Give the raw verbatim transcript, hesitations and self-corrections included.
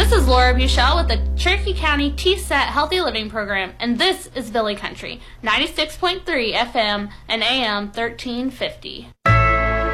This is Laura Buchel with the Cherokee County T S E T Healthy Living Program, and this is Billy Country, ninety-six point three F M and A M thirteen fifty.